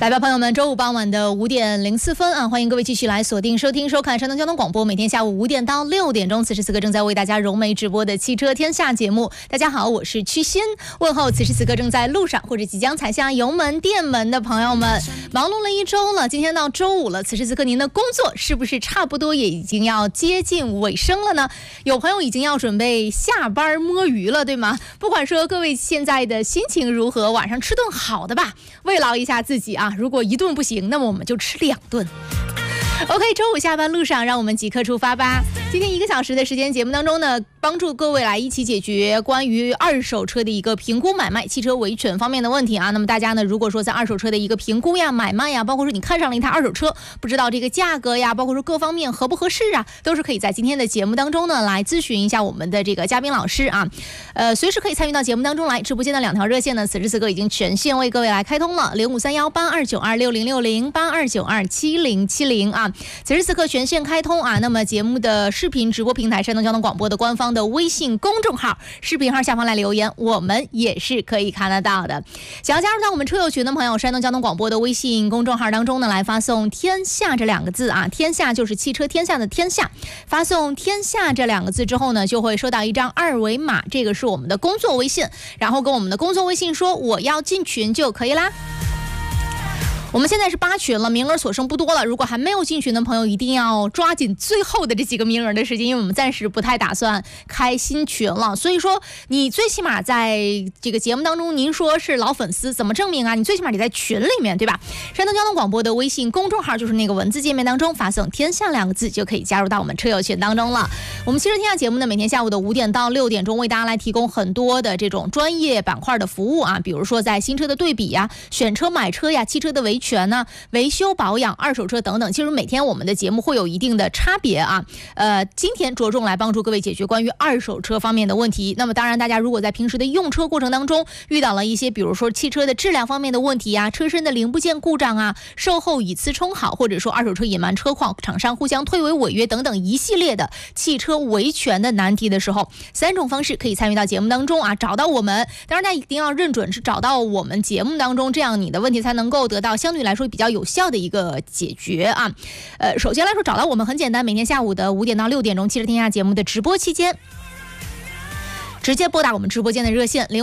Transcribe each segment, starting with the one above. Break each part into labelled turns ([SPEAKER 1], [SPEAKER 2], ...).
[SPEAKER 1] 来吧，朋友们，周五傍晚的5点04分啊，欢迎各位继续来锁定收听收看山东交通广播，每天下午5点到6点钟，此时此刻正在为大家融媒直播的汽车天下节目。大家好，我是曲欣，问候此时此刻正在路上或者即将踩下油门电门的朋友们。忙碌了一周了，今天到周五了，此时此刻您的工作是不是差不多也已经要接近尾声了呢？有朋友已经要准备下班摸鱼了，对吗？不管说各位现在的心情如何，晚上吃顿好的吧，慰劳一下自己啊。如果一顿不行，那么我们就吃2顿。OK， 周五下班路上，让我们即刻出发吧。今天1个小时的时间节目当中呢，帮助各位来一起解决关于二手车的一个评估买卖、汽车维权方面的问题啊。那么大家呢，如果说在二手车的一个评估呀、买卖呀，包括说你看上了一台二手车，不知道这个价格呀，包括说各方面合不合适啊，都是可以在今天的节目当中呢来咨询一下我们的这个嘉宾老师啊。随时可以参与到节目当中来。直播间的2条热线呢，此时此刻已经全线为各位来开通了，053182926060，82927070啊。此时此刻全线开通啊。那么节目的视频直播平台山东交通广播的官方的微信公众号，视频号下方来留言，我们也是可以看得到的。想要加入到我们车友群的朋友，山东交通广播的微信公众号当中呢，来发送天下这2个字啊，天下就是汽车天下的天下，发送天下这2个字之后呢，就会收到一张2维码，这个是我们的工作微信，然后跟我们的工作微信说我要进群就可以啦。我们现在是8群了，名额所剩不多了。如果还没有进群的朋友，一定要抓紧最后的这几个名额的时间，因为我们暂时不太打算开新群了。所以说，你最起码在这个节目当中，您说是老粉丝，怎么证明啊？你最起码得在群里面，对吧？山东交通广播的微信公众号就是那个文字界面当中发送天下2个字，就可以加入到我们车友群当中了。我们汽车天下节目呢，每天下午的5点到6点钟，为大家来提供很多的这种专业板块的服务啊，比如说在新车的对比呀、选车买车呀、汽车的维权呢、维修保养、二手车等等。其实每天我们的节目会有一定的差别啊。今天着重来帮助各位解决关于二手车方面的问题。那么当然，大家如果在平时的用车过程当中遇到了一些，比如说汽车的质量方面的问题啊、车身的零部件故障啊、售后以次充好，或者说二手车隐瞒车况、厂商互相推诿违约等等一系列的汽车维权的难题的时候，3种方式可以参与到节目当中啊，找到我们。当然大家一定要认准是找到我们节目当中，这样你的问题才能够得到相对来说比较有效的一个解决啊。首先来说找到我们很简单，每天下午的5点到6点钟汽车天下节目的直播期间，直接拨打我们直播间的热线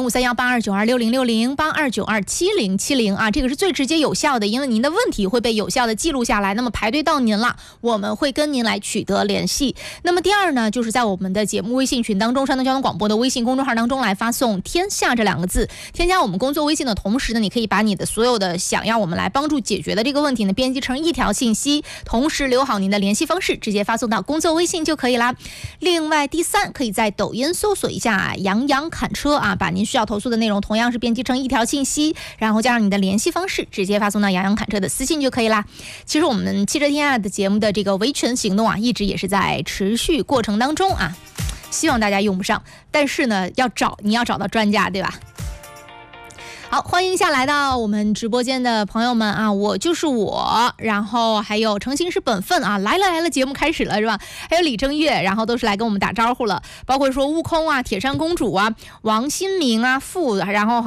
[SPEAKER 1] 053182926060，82927070啊，这个是最直接有效的，因为您的问题会被有效的记录下来，那么排队到您了，我们会跟您来取得联系。那么第二呢，就是在我们的节目微信群当中，山东交通广播的微信公众号当中来发送天下这2个字，添加我们工作微信的同时呢，你可以把你的所有的想要我们来帮助解决的这个问题呢，编辑成1条信息，同时留好您的联系方式，直接发送到工作微信就可以啦。另外第3，可以在抖音搜索一下杨洋侃车啊，把您需要投诉的内容同样是编辑成1条信息，然后加上你的联系方式，直接发送到杨洋侃车的私信就可以啦。其实我们汽车天下的节目的这个维权行动啊，一直也是在持续过程当中啊，希望大家用不上，但是呢，你要找到专家，对吧？好，欢迎一下来到我们直播间的朋友们啊，我就是我，然后还有诚心是本分啊，来了，节目开始了是吧？还有李正月，然后都是来跟我们打招呼了，包括说悟空啊、铁扇公主啊、王新明啊、然后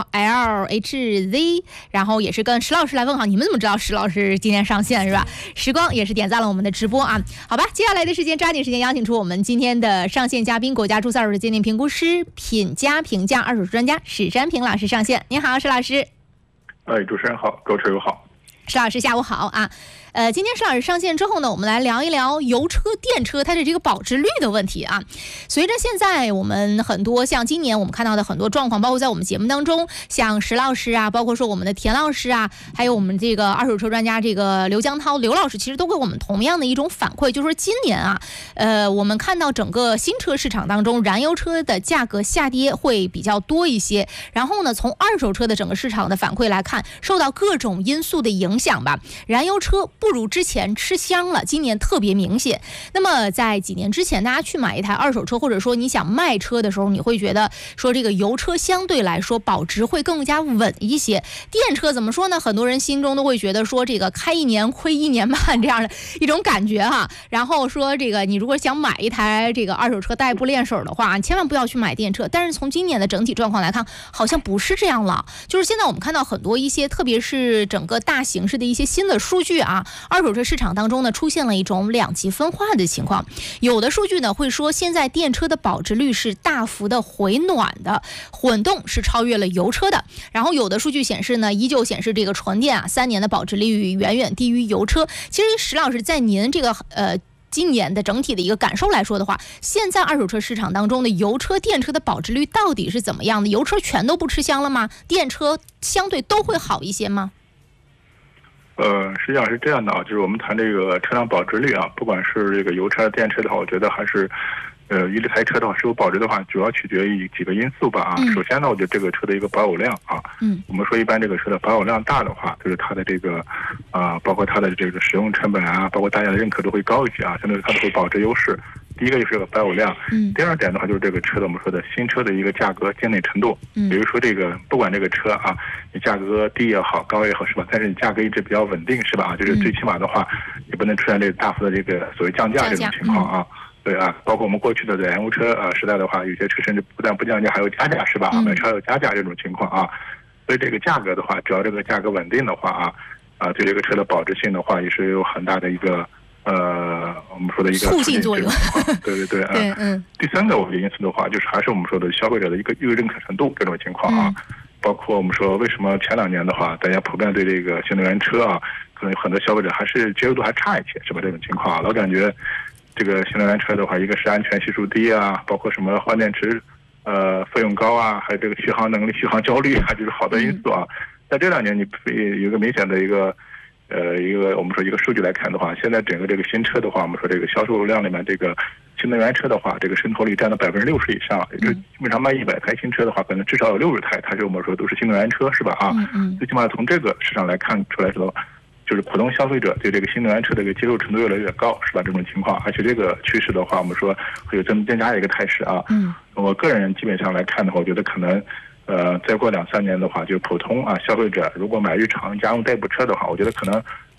[SPEAKER 1] LHZ， 然后也是跟石老师来问好，你们怎么知道石老师今天上线是吧？时光也是点赞了我们的直播啊，好吧，接下来的时间抓紧时间邀请出我们今天的上线嘉宾，国家注册二手车鉴定评估师、品家评价二手车专家史山平老师上线。你好，史老师。
[SPEAKER 2] 主持人好，各位车友好。
[SPEAKER 1] 石老师下午好啊。今天石老师上线之后呢，我们来聊一聊油车、电车它的这个保值率的问题啊。随着现在我们很多像今年我们看到的很多状况，包括在我们节目当中，像石老师啊，包括说我们的田老师啊，还有我们这个二手车专家这个刘江涛刘老师，其实都给我们同样的一种反馈，就是说今年啊，我们看到整个新车市场当中，燃油车的价格下跌会比较多一些。然后呢，从二手车的整个市场的反馈来看，受到各种因素的影响吧，燃油车不如之前吃香了，今年特别明显。那么在几年之前，大家去买一台二手车，或者说你想卖车的时候，你会觉得说这个油车相对来说保值会更加稳一些。电车怎么说呢？很多人心中都会觉得说这个开1年亏1年半这样的一种感觉哈。然后说这个你如果想买一台这个二手车代步练手的话，千万不要去买电车。但是从今年的整体状况来看，好像不是这样了。就是现在我们看到很多一些，特别是整个大型形式的一些新的数据啊，二手车市场当中呢出现了一种两极分化的情况。有的数据呢会说现在电车的保值率是大幅的回暖的，混动是超越了油车的。然后有的数据显示呢，依旧显示这个纯电啊3年的保值率远远低于油车。其实石老师，在您这个今年的整体的一个感受来说的话，现在二手车市场当中的油车、电车的保值率到底是怎么样的？油车全都不吃香了吗？电车相对都会好一些吗？
[SPEAKER 2] 实际上是这样的啊，就是我们谈这个车辆保值率啊，不管是这个油车、电车的话，我觉得还是一台车的话是否保值的话，主要取决于几个因素吧啊。首先呢，我觉得这个车的一个保有量啊，我们说一般这个车的保有量大的话，就是它的这个包括它的这个使用成本啊，包括大家的认可都会高一些啊，相对它的会保值优势。第一个就是这个保有量，第二点的话就是这个车的我们说的新车的一个价格坚定程度。比如说这个不管这个车啊，你价格低也好，高也好是吧？但是你价格一直比较稳定是吧？就是最起码的话，也不能出现这个大幅的这个所谓降价这种情况啊。对啊，包括我们过去的燃油车时代的话，有些车甚至不但不降价，还有加价是吧？买车还有加价这种情况啊。所以这个价格的话，只要这个价格稳定的话对这个车的保值性的话，也是有很大的一个我们说的一个
[SPEAKER 1] 促进作用。
[SPEAKER 2] 对第三个我的因素的话，就是还是我们说的消费者的一个认可程度这种情况啊。包括我们说为什么前2年的话，大家普遍对这个新能源车啊，可能很多消费者还是接受度还差一些，是吧？这种情况老感觉这个新能源车的话，一个是安全系数低啊，包括什么换电池费用高啊，还有这个续航能力、续航焦虑啊，就是好多因素啊。在这2年，你有一个明显的一个我们说一个数据来看的话，现在整个这个新车的话，我们说这个销售量里面，这个新能源车的话，这个渗透率占到60%以上，也就基本上卖100台新车的话，可能至少有60台，它是我们说都是新能源车，是吧？最起码从这个市场来看出来说，就是普通消费者对这个新能源车的一个接受程度越来越高，是吧？这种情况，而且这个趋势的话，我们说会有增加的一个态势啊。我个人基本上来看的话，我觉得可能再过2-3年的话，就普通消费者如果买日常家用代步车的话，我觉得可能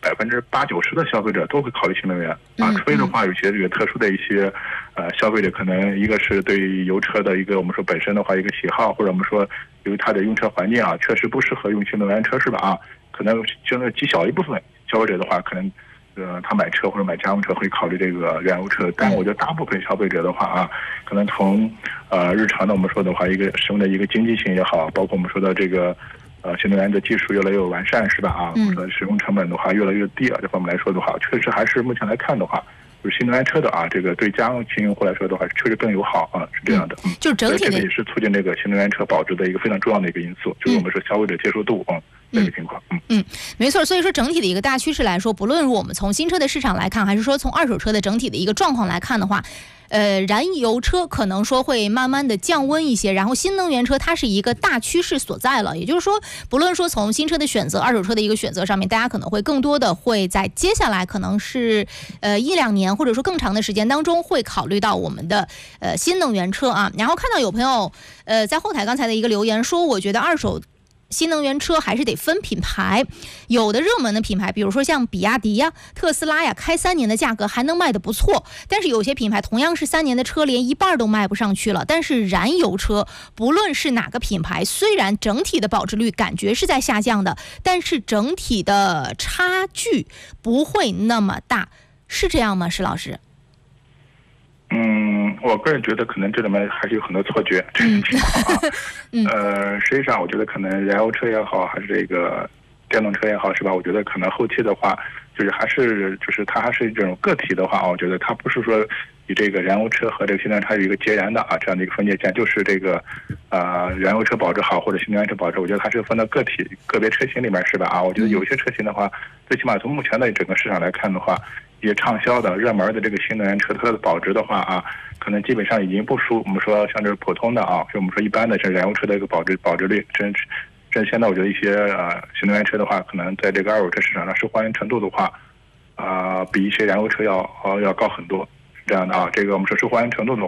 [SPEAKER 2] 80%-90%的消费者都会考虑新能源除非的话有些这个特殊的一些消费者，可能一个是对于油车的一个我们说本身的话一个喜好，或者我们说由于它的用车环境确实不适合用新能源车是吧可能就那极小一部分消费者的话，可能他买车或者买家用车会考虑这个燃油车，但我觉得大部分消费者的话可能从日常的我们说的话一个使用的一个经济性也好，包括我们说的这个新能源的技术越来越完善是吧我们说使用成本的话越来越低这方面来说的话，确实还是目前来看的话，就是新能源车的这个对家用型用户来说的话，确实更友好是这样的。
[SPEAKER 1] 就是整体的，
[SPEAKER 2] 这个也是促进这个新能源车保值的一个非常重要的一个因素，就是我们说消费者接受度这个情况。
[SPEAKER 1] 没错。所以说整体的一个大趋势来说，不论我们从新车的市场来看，还是说从二手车的整体的一个状况来看的话，燃油车可能说会慢慢的降温一些，然后新能源车它是一个大趋势所在了。也就是说，不论说从新车的选择、二手车的一个选择上面，大家可能会更多的会在接下来可能是1-2年或者说更长的时间当中会考虑到我们的新能源车然后看到有朋友在后台刚才的一个留言说，我觉得二手新能源车还是得分品牌，有的热门的品牌，比如说像比亚迪特斯拉开3年的价格还能卖得不错，但是有些品牌同样是3年的车，连一半都卖不上去了。但是燃油车不论是哪个品牌，虽然整体的保值率感觉是在下降的，但是整体的差距不会那么大，是这样吗？石老师？
[SPEAKER 2] 我个人觉得可能这里面还是有很多错觉这种情况实际上我觉得可能燃油车也好，还是这个电动车也好是吧，我觉得可能后期的话就是它还是这种个体的话我觉得它不是说与这个燃油车和这个新能源车有一个截然的这样的一个分界线，就是这个燃油车保值好或者新能源车保值，我觉得它是分到个体个别车型里面是吧我觉得有些车型的话，最起码从目前的整个市场来看的话，一些畅销的热门的这个新能源车它的保值的话可能基本上已经不输我们说像这普通的就我们说一般的是燃油车的一个保值率，现在我觉得一些新能源车的话，可能在这个二手车市场上受欢迎程度的话比一些燃油车要高很多，是这样的这个我们说受欢迎程度的话，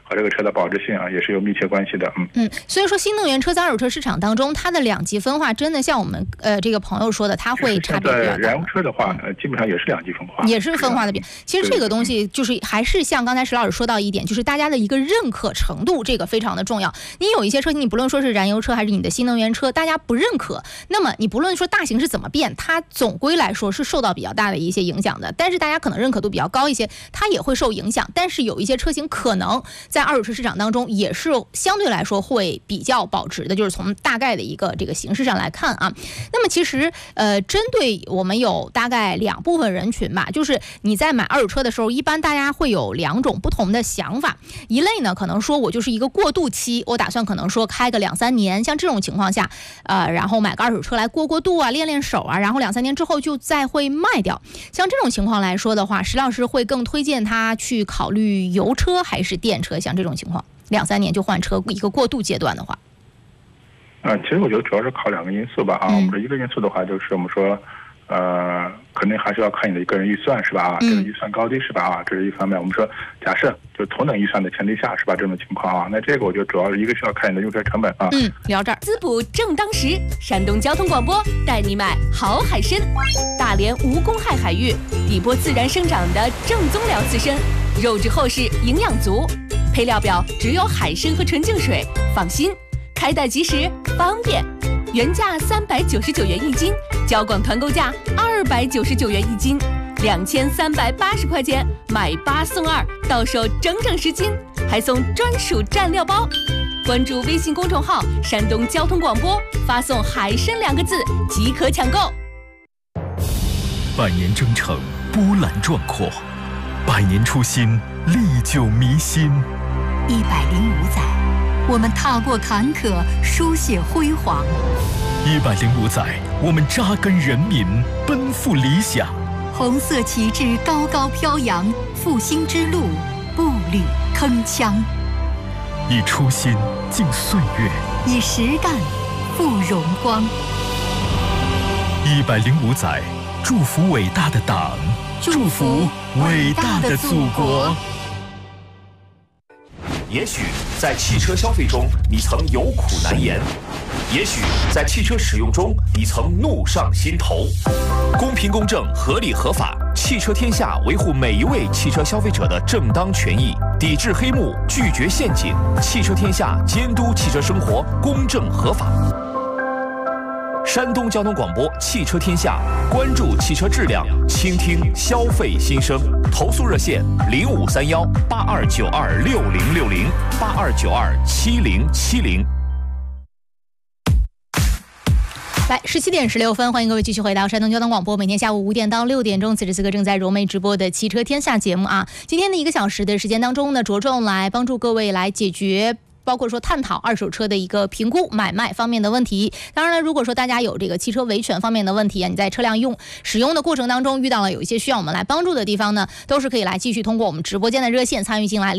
[SPEAKER 2] 和这个车的保值性啊也是有密切关系的。
[SPEAKER 1] 所以说新能源车在二手车市场当中，它的两极分化真的像我们这个朋友说的，它会差别比较大。
[SPEAKER 2] 燃油车的话，基本上也是两极分化，
[SPEAKER 1] 也是分化的比。其实这个东西就是还是像刚才石老师说到一点，就是大家的一个认可程度，这个非常的重要。你有一些车型，你不论说是燃油车还是你的新能源车，大家不认可，那么你不论说大形势怎么变，它总归来说是受到比较大的一些影响的。但是大家可能认可度比较高一些，它也会受影响。但是有一些车型可能在二手车市场当中也是相对来说会比较保值的，就是从大概的一个这个形式上来看啊。那么其实针对我们有大概2部分人群吧，就是你在买二手车的时候，一般大家会有2种不同的想法。一类呢，可能说我就是一个过渡期，我打算可能说开个2-3年，像这种情况下，然后买个二手车来过渡啊，练练手啊，然后2-3年之后就再会卖掉。像这种情况来说的话，石老师会更推荐他去考虑油车还是电车？像这种情况，2-3年就换车，一个过渡阶段的话。
[SPEAKER 2] 其实我觉得主要是考2个因素吧我们说一个因素的话，就是我们说，肯定还是要看你的个人预算是吧这个预算高低是吧这是一方面。我们说假设就同等预算的前提下是吧这种情况那这个我觉得主要是一个是要看你的用车成本
[SPEAKER 1] 聊这儿，
[SPEAKER 3] 滋补正当时，山东交通广播带你买好海参，大连无公害海域，底波自然生长的正宗辽刺参，肉质厚实，营养足，配料表只有海参和纯净水，放心，开袋即食，方便。原价399元一斤，交广团购价299元一斤，2380块钱买8送2，到手整整10斤，还送专属蘸料包。关注微信公众号“山东交通广播”，发送“海参”2个字即可抢购。
[SPEAKER 4] 100年征程，波澜壮阔；100年初心，历久弥新。
[SPEAKER 5] 105载，我们踏过坎坷，书写辉煌。
[SPEAKER 4] 105载，我们扎根人民，奔赴理想。
[SPEAKER 5] 红色旗帜高高飘扬，复兴之路步履铿锵。
[SPEAKER 4] 以初心敬岁月，
[SPEAKER 5] 以实干赴荣光。
[SPEAKER 4] 105载，祝福伟大的党，祝福伟大的祖国。
[SPEAKER 6] 也许在汽车消费中，你曾有苦难言；也许在汽车使用中，你曾怒上心头。公平公正、合理合法，汽车天下维护每一位汽车消费者的正当权益，抵制黑幕，拒绝陷阱。汽车天下监督汽车生活公正合法。山东交通广播汽车天下，关注汽车质量，倾听消费心声。投诉热线0531-8292-6060，8292-7070。
[SPEAKER 1] 来，17点16分，欢迎各位继续回到山东交通广播，每天下午5点到6点钟，此时此刻正在柔美直播的汽车天下节目今天的1个小时的时间当中呢，着重来帮助各位来解决包括说探讨二手车的一个评估、买卖方面的问题。当然了，如果说大家有这个汽车维权方面的问题你在车辆使用的过程当中遇到了有一些需要我们来帮助的地方呢，都是可以来继续通过我们直播间的热线参与进来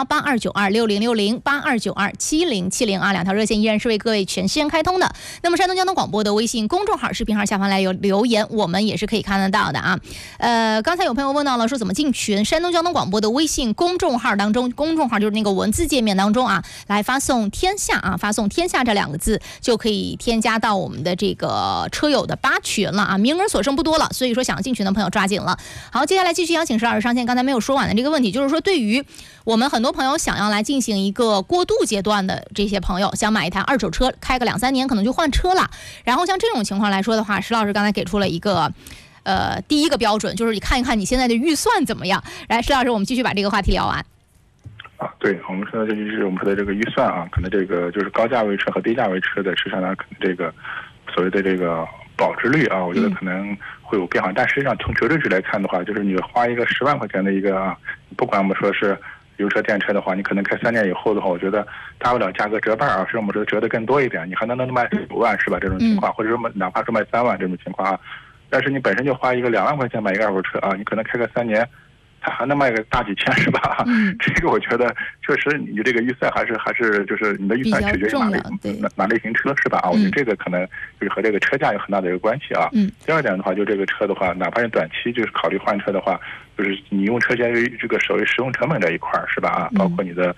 [SPEAKER 1] ，0531-8292-6060，8292-70702条热线依然是为各位全线开通的。那么山东交通广播的微信公众号、视频号下方来有留言，我们也是可以看得到的刚才有朋友问到了说怎么进群，山东交通广播的微信公众号当中，公众号就是那个文字界面当中来发送天下发送天下这2个字就可以添加到我们的这个车友的8群了名额所剩不多了，所以说想要进群的朋友抓紧了。好，接下来继续邀请石老师上线，刚才没有说完的这个问题，就是说对于我们很多朋友想要来进行一个过渡阶段的这些朋友，想买一台二手车，开个2-3年可能就换车了。然后像这种情况来说的话，石老师刚才给出了一个第一个标准，就是你看一看你现在的预算怎么样。来，石老师，我们继续把这个话题聊完。
[SPEAKER 2] 对，我们说的这就是我们说的这个预算可能这个就是高价位车和低价位车的市场上可能这个所谓的这个保值率我觉得可能会有变化。但实际上从绝对值来看的话，就是你花一个10万块钱的一个不管我们说是油车电车的话，你可能开3年以后的话，我觉得大不了价格折半甚至我们说折的更多一点，你还能卖9万是吧？这种情况，或者说哪怕说卖3万这种情况但是你本身就花一个2万块钱买一个二手车你可能开个3年。它还能卖个大几千是吧？这个我觉得确实你这个预算还是就是你的预算取决于哪类型车是吧？我觉得这个可能就是和这个车价有很大的一个关系第二点的话，就这个车的话，哪怕是短期就是考虑换车的话，就是你用车间这个所谓使用成本这一块是吧？包括你的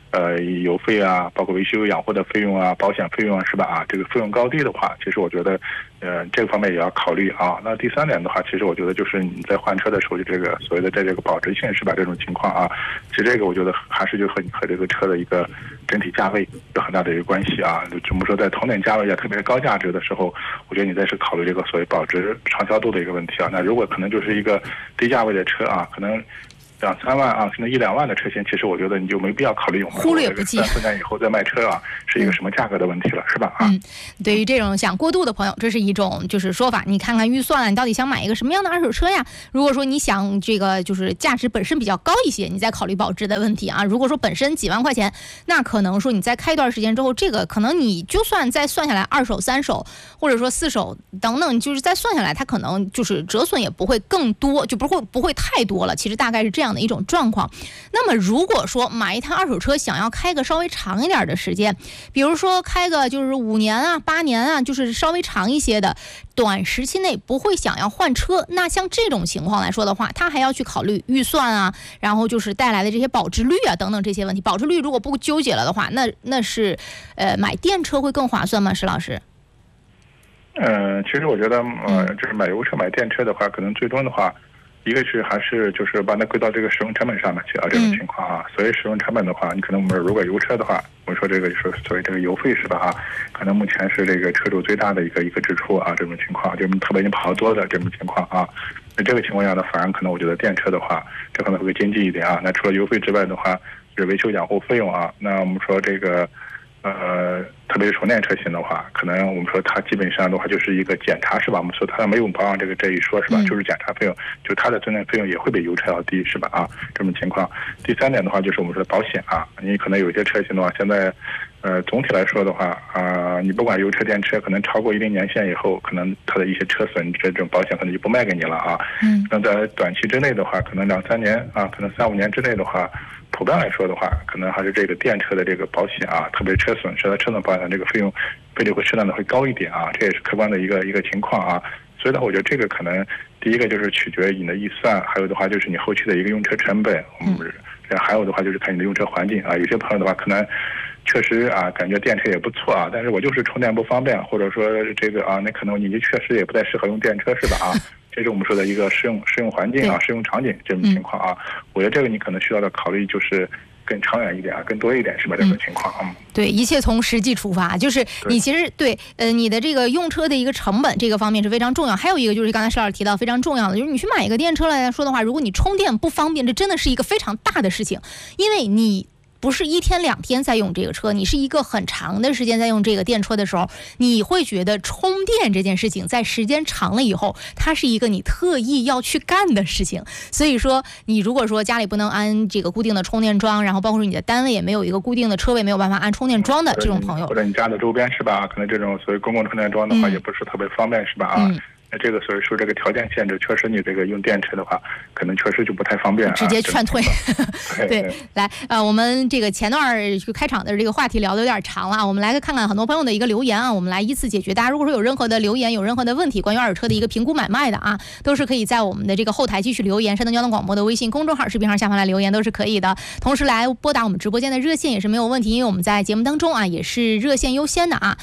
[SPEAKER 2] 油费啊，包括维修养护的费用啊，保险费用啊，是吧？啊，这个费用高低的话，其实我觉得，这个方面也要考虑啊。那第3点的话，其实我觉得就是你在换车的时候，就这个所谓的这个保值性，是吧？这种情况啊，其实这个我觉得还是就和这个车的一个整体价位有很大的一个关系啊。就我们说在同等价位啊，特别是高价值的时候，我觉得你再是考虑这个所谓保值长销度的一个问题啊。那如果可能就是一个低价位的车啊，可能2、3万啊，甚至1、2万的车型，其实我觉得你就没必要考虑
[SPEAKER 1] 忽略不计。
[SPEAKER 2] 3、4年以后再卖车啊，是一个什么价格的问题了，是吧？
[SPEAKER 1] 对于这种想过渡的朋友，这是一种就是说法。你看看预算，你到底想买一个什么样的二手车呀？如果说你想这个就是价值本身比较高一些，你再考虑保值的问题啊。如果说本身几万块钱，那可能说你再开一段时间之后，这个可能你就算再算下来2手、3手，或者说4手等等，就是再算下来，它可能就是折损也不会更多，就不会太多了。其实大概是这样的一种状况。那么如果说买一台二手车想要开个稍微长一点的时间，比如说开个就是5年啊、8年啊，就是稍微长一些的，短时期内不会想要换车，那像这种情况来说的话，他还要去考虑预算啊，然后就是带来的这些保值率啊等等这些问题。保值率如果不纠结了的话，那是买电车会更划算吗？石老师？
[SPEAKER 2] 其实我觉得就是买油车买电车的话，可能最终的话，一个是还是就是把它归到这个使用成本上面去啊，这种情况啊。所以使用成本的话，你可能我们如果油车的话，我们说这个就是所谓这个油费是吧啊，可能目前是这个车主最大的一个支出啊，这种情况，就特别你跑得多的这种情况啊。那这个情况下呢，反而可能我觉得电车的话，这可能会经济一点啊。那除了油费之外的话，是维修养护费用啊。那我们说这个。特别是纯电车型的话，可能我们说它基本上的话就是一个检查是吧？我们说它没有保养这一说是吧？就是检查费用，就它的增值费用也会比油车要低是吧？啊，这种情况。第3点的话就是我们说的保险啊，你可能有些车型的话，现在总体来说的话你不管油车电车，可能超过一定年限以后，可能它的一些车损这种保险可能就不卖给你了啊。那在短期之内的话，可能2、3年啊，可能3、5年之内的话。普遍来说的话，可能还是这个电车的这个保险啊，特别车损车损保险这个费率会适当的会高一点啊，这也是客观的一个情况啊。所以的话，我觉得这个可能第一个就是取决于你的预算，还有的话就是你后期的一个用车成本，还有的话就是看你的用车环境啊。有些朋友的话可能确实啊感觉电车也不错啊，但是我就是充电不方便，或者说这个那可能你确实也不太适合用电车是吧啊？这是我们说的一个适用环境啊，适用场景这种情况啊。我觉得这个你可能需要的考虑就是更长远一点啊，更多一点是吧？这种情况啊。
[SPEAKER 1] 对，一切从实际出发，就是你其实对你的这个用车的一个成本这个方面是非常重要。还有一个就是刚才石老师提到非常重要的，就是你去买一个电车来说的话，如果你充电不方便，这真的是一个非常大的事情，因为你。不是1天2天在用这个车，你是一个很长的时间在用这个电车的时候，你会觉得充电这件事情在时间长了以后，它是一个你特意要去干的事情。所以说你如果说家里不能安这个固定的充电桩，然后包括说你的单位也没有一个固定的车位，没有办法安充电桩的这种朋友，
[SPEAKER 2] 或者你家的周边是吧，可能这种所谓公共充电桩的话也不是特别方便是吧那这个所以说这个条件限制，确实你这个用电车的话，可能确实就不太方便，
[SPEAKER 1] 直接劝退。对，来我们这个前段开场的这个话题聊得有点长了，我们来看看很多朋友的一个留言啊，我们来依次解决。大家如果说有任何的留言，有任何的问题，关于二手车的一个评估买卖的啊，都是可以在我们的这个后台继续留言，山东交通广播的微信公众号视频号下方来留言都是可以的。同时来拨打我们直播间的热线也是没有问题，因为我们在节目当中啊也是热线优先的啊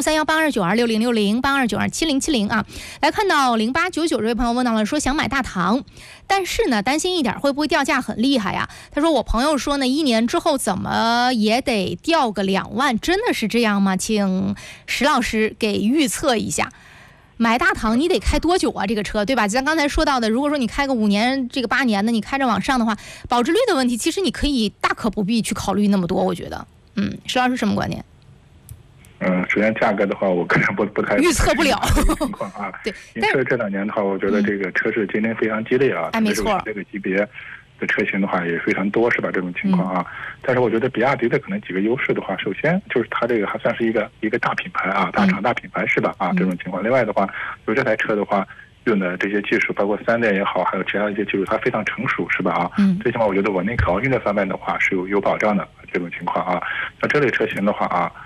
[SPEAKER 1] ，053182926060，82927070啊。来看到0899这位朋友问到了，说想买大唐，但是呢担心一点会不会掉价很厉害呀？他说我朋友说呢1年之后怎么也得掉个2万，真的是这样吗？请石老师给预测一下。买大唐你得开多久啊？这个车对吧？咱刚才说到的，如果说你开个5年这个8年的，你开着往上的话，保值率的问题其实你可以大可不必去考虑那么多，我觉得。石老师什么观点？
[SPEAKER 2] 首先价格的话，我个人不太
[SPEAKER 1] 预测不了
[SPEAKER 2] 情况啊。
[SPEAKER 1] 对，
[SPEAKER 2] 但是这2年的话，我觉得这个车市竞争非常激烈啊，
[SPEAKER 1] 没错，
[SPEAKER 2] 这个级别的车型的话也非常多，是吧？这种情况啊。但是我觉得比亚迪的可能几个优势的话，首先就是它这个还算是一个大品牌啊，大厂大品牌是吧？啊，这种情况。另外的话，就这台车的话，用的这些技术，包括3电也好，还有其他的一些技术，它非常成熟，是吧？啊，最起码我觉得稳定可靠性这方面的话是有保障的这种情况啊。那这类车型的话啊。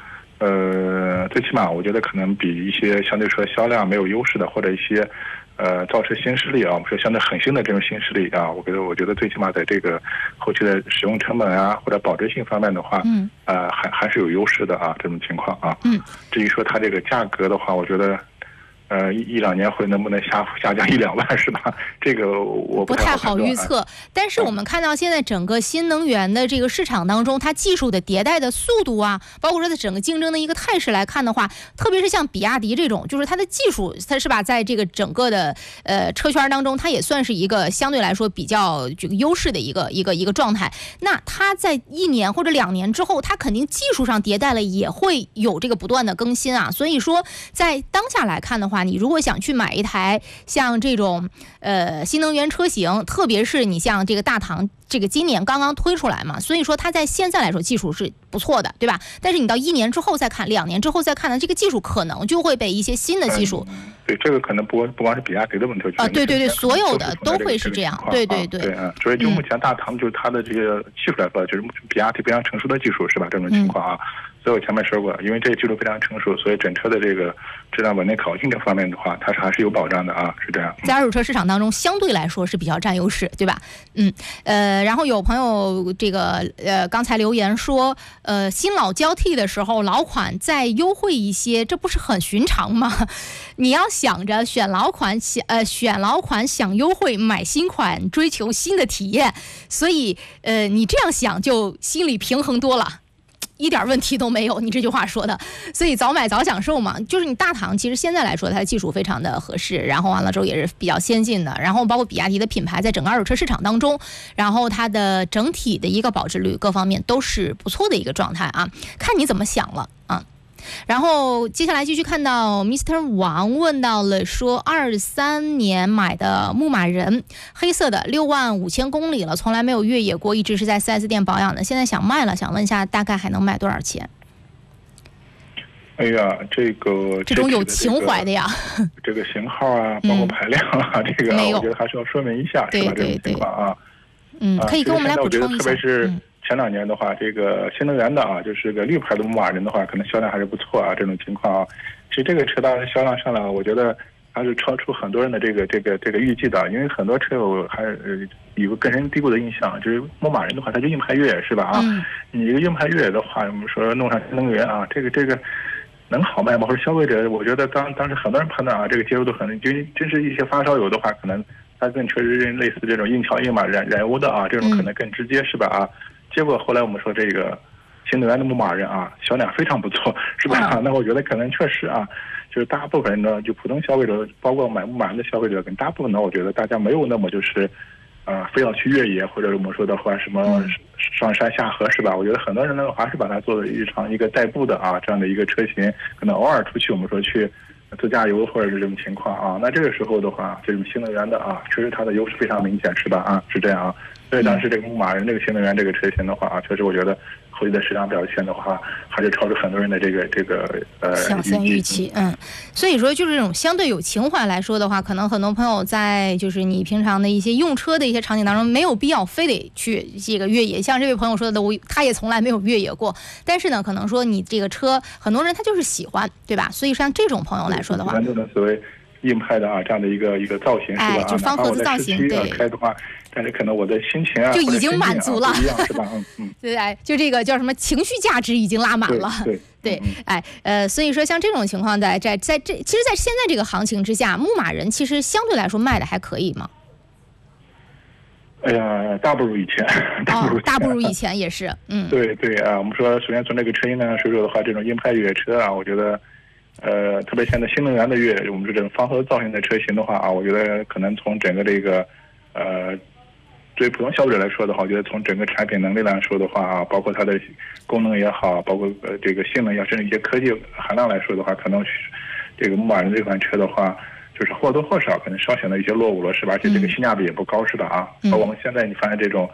[SPEAKER 2] 最起码我觉得可能比一些相对说销量没有优势的，或者一些造车新势力啊，我们说相对很新的这种新势力啊，我觉得最起码在这个后期的使用成本啊或者保值性方面的话，还是有优势的啊，这种情况啊。至于说它这个价格的话，我觉得。一两年会能不能下降1、2万是吧？这个我
[SPEAKER 1] 不太好预测。但是我们看到现在整个新能源的这个市场当中，它技术的迭代的速度啊，包括说它整个竞争的一个态势来看的话，特别是像比亚迪这种，就是它的技术，它是吧，在这个整个的车圈当中，它也算是一个相对来说比较这个优势的一个状态。那它在1年或者2年之后，它肯定技术上迭代了，也会有这个不断的更新啊。所以说，在当下来看的话，你如果想去买一台像这种新能源车型，特别是你像这个大唐，这个今年刚刚推出来嘛，所以说它在现在来说技术是不错的，对吧？但是你到1年之后再看，2年之后再看呢，这个技术可能就会被一些新的技术。
[SPEAKER 2] 对，这个可能不光是比亚迪的问题啊，
[SPEAKER 1] 对，所有的都会是这样，对。
[SPEAKER 2] 所以就目前大唐就是它的这个技术来说，就是比亚迪非常成熟的技术是吧？这种情况啊。所以我前面说过，因为这个技术非常成熟，所以整车的这个质量稳定可靠性这方面的话，它是还是有保障的啊，是这样。
[SPEAKER 1] 在二手车市场当中，相对来说是比较占优势，对吧？然后有朋友这个刚才留言说，新老交替的时候，老款再优惠一些，这不是很寻常吗？你要想着选老款享优惠，买新款追求新的体验，所以你这样想就心里平衡多了。一点问题都没有，你这句话说的，所以早买早享受嘛。就是你大唐其实现在来说，它的技术非常的合适，然后完了之后也是比较先进的，然后包括比亚迪的品牌在整个二手车市场当中，然后它的整体的一个保值率各方面都是不错的一个状态啊，看你怎么想了啊。然后接下来继续看到 Mr. 王问到了说23年买的牧马人，黑色的65000公里了，从来没有越野过，一直是在 4S 店保养的，现在想卖了，想问一下大概还能卖多少钱？
[SPEAKER 2] 哎呀，这
[SPEAKER 1] 种有情怀的呀，
[SPEAKER 2] 这个型号啊，包括排量啊，这个我觉得还是要说明一下，是吧？这种情况啊，
[SPEAKER 1] 可以跟我们来补充一下。
[SPEAKER 2] 特别是前2年的话，这个新能源的啊，就是个绿牌的牧马人的话，可能销量还是不错啊。这种情况啊，其实这个车当然销量上来，我觉得还是超出很多人的这个预计的。因为很多车友还有个根深蒂固的印象，就是牧马人的话，它就硬派越野是吧？啊，你一个硬派越野的话，我们说弄上新能源啊，这个能好卖吗？或者消费者，我觉得当时很多人判断啊，这个接受度很，真是一些发烧友的话，可能它更确实类似这种硬桥硬马燃油的啊，这种可能更直接是吧？啊。结果后来我们说这个新能源的牧马人啊，销量非常不错，是吧？那我觉得可能确实啊，就是大部分人呢，就普通消费者，包括买牧马人的消费者，跟大部分呢，我觉得大家没有那么就是非要去越野，或者我们说的话什么上山下河是吧？我觉得很多人呢还是把它作为日常一个代步的啊这样的一个车型，可能偶尔出去我们说去自驾游或者是这种情况啊，那这个时候的话，这种新能源的啊，确实它的优势非常明显，是吧？啊，是这样啊。所以当时这个牧马人这个新能源这个车型的话啊，确实我觉得后期的市场表现的话，还是超出很多人的这个
[SPEAKER 1] 想象预期。所以说就是这种相对有情怀来说的话，可能很多朋友在就是你平常的一些用车的一些场景当中，没有必要非得去这个越野。像这位朋友说的，他也从来没有越野过，但是呢，可能说你这个车，很多人他就是喜欢，对吧？所以像这种朋友来说的话，
[SPEAKER 2] 所谓硬派的啊这样的一个造型是吧？
[SPEAKER 1] 就方盒子造型，对。
[SPEAKER 2] 开的话，但是可能我的心情啊
[SPEAKER 1] 就已经满足了，
[SPEAKER 2] 不一样是吧？
[SPEAKER 1] 对，就这个叫什么情绪价值已经拉满了。对，所以说像这种情况在其实，在现在这个行情之下，牧马人其实相对来说卖的还可以吗？
[SPEAKER 2] 哎呀，大不如以前，
[SPEAKER 1] 大不如以前也是，
[SPEAKER 2] 对啊，我们说首先从这个车型来说的话，这种硬派越野车啊，我觉得。特别现在新能源的越野，我们说这种方盒造型的车型的话啊，我觉得可能从整个这个对于普通消费者来说的话，我觉得从整个产品能力来说的话啊，包括它的功能也好，包括这个性能也好，甚至一些科技含量来说的话，可能这个牧马人这款车的话，就是或多或少可能稍显得一些落伍了，是吧？而且这个性价比也不高，是吧？啊，我们现在你发现这种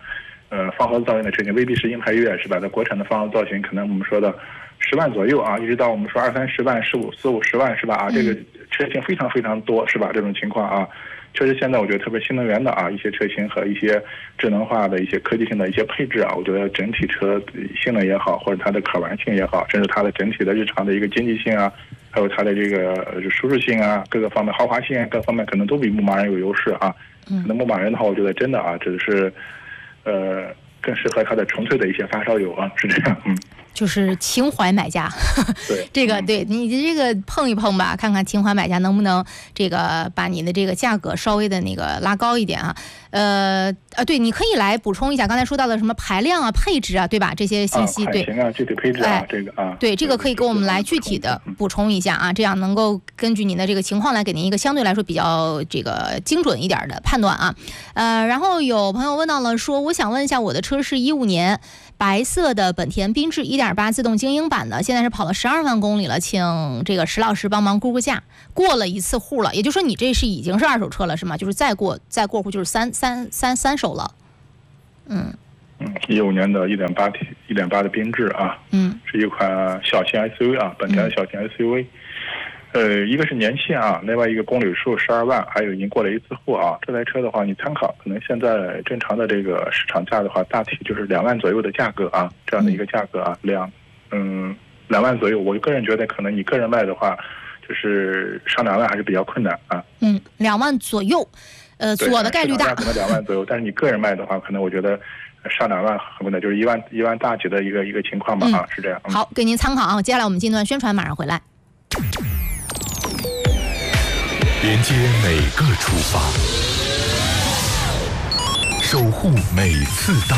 [SPEAKER 2] 方盒造型的车型未必是硬派越是吧？在国产的方盒造型可能我们说的10万左右啊，一直到我们说20-30万、15-40-50万是吧？啊，这个车型非常非常多是吧？这种情况啊。确实，现在我觉得特别新能源的啊一些车型和一些智能化的一些科技性的一些配置啊，我觉得整体车性能也好，或者它的可玩性也好，甚至它的整体的日常的一个经济性啊，还有它的这个舒适性啊，各个方面豪华性啊，各方面可能都比牧马人有优势啊。可能牧马人的话，我觉得真的啊，只是更适合它的纯粹的一些发烧友啊，是这样。
[SPEAKER 1] 就是情怀买家，
[SPEAKER 2] 对
[SPEAKER 1] 这个对你这个碰一碰吧，看看情怀买家能不能这个把你的这个价格稍微的那个拉高一点啊。对，你可以来补充一下刚才说到的什么排量啊、配置啊，对吧？这些信息，对，
[SPEAKER 2] 型啊、具体配置啊，这个啊，
[SPEAKER 1] 对，这个可以给我们来具体的补充一下啊，这样能够根据您的这个情况来给您一个相对来说比较这个精准一点的判断啊。然后有朋友问到了说，我想问一下，我的车是15年。白色的本田缤智 1.8 自动精英版的，现在是跑了12万公里了，请这个石老师帮忙估个价。过了一次户了，也就是说你这是已经是2手车了是吗？就是再过户就是三手了。
[SPEAKER 2] 15年的1.8的缤智啊，是一款小型 SUV 啊，本田的小型 SUV。一个是年限啊，另外一个公里数12万，还有已经过了一次户啊。这台车的话，你参考可能现在正常的这个市场价的话，大体就是2万左右的价格啊，这样的一个价格啊，2万左右。我个人觉得，可能你个人卖的话，就是上2万还是比较困难啊。
[SPEAKER 1] 2万左右，左的概率大。
[SPEAKER 2] 可能2万左右，但是你个人卖的话，可能我觉得上2万很可能就是1万大几的一个情况吧啊，是这样。
[SPEAKER 1] 好，给您参考啊。接下来我们进段宣传，马上回来。
[SPEAKER 4] 连接每个出发，守护每次到